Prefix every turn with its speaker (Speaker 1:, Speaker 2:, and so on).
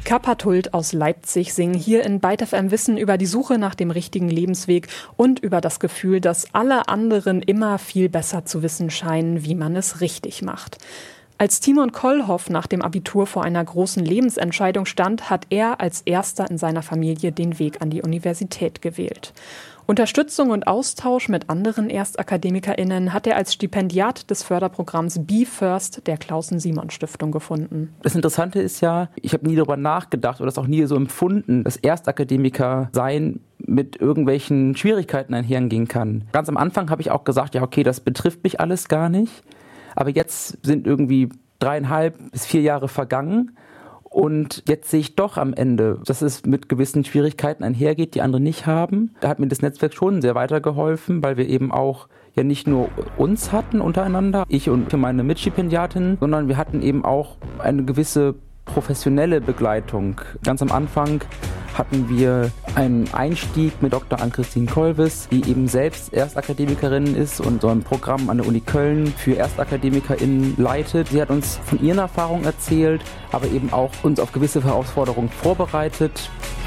Speaker 1: Kappa-Tult aus Leipzig singen hier in Byte FM Wissen über die Suche nach dem richtigen Lebensweg und über das Gefühl, dass alle anderen immer viel besser zu wissen scheinen, wie man es richtig macht. Als Timon Kollhoff nach dem Abitur vor einer großen Lebensentscheidung stand, hat er als erster in seiner Familie den Weg an die Universität gewählt. Unterstützung und Austausch mit anderen ErstakademikerInnen hat er als Stipendiat des Förderprogramms Be First der Clausen-Simon-Stiftung gefunden.
Speaker 2: Das Interessante ist ja, ich habe nie darüber nachgedacht oder das auch nie so empfunden, dass Erstakademiker sein mit irgendwelchen Schwierigkeiten einhergehen kann. Ganz am Anfang habe ich auch gesagt, ja okay, das betrifft mich alles gar nicht. Aber jetzt sind irgendwie 3,5 bis 4 Jahre vergangen. Und jetzt sehe ich doch am Ende, dass es mit gewissen Schwierigkeiten einhergeht, die andere nicht haben. Da hat mir das Netzwerk schon sehr weitergeholfen, weil wir eben auch ja nicht nur uns hatten untereinander, ich und meine Mitstipendiatin, sondern wir hatten eben auch eine gewisse professionelle Begleitung. Ganz am Anfang hatten wir einen Einstieg mit Dr. Ann-Christine Kolves, die eben selbst Erstakademikerin ist und so ein Programm an der Uni Köln für ErstakademikerInnen leitet. Sie hat uns von ihren Erfahrungen erzählt, aber eben auch uns auf gewisse Herausforderungen vorbereitet.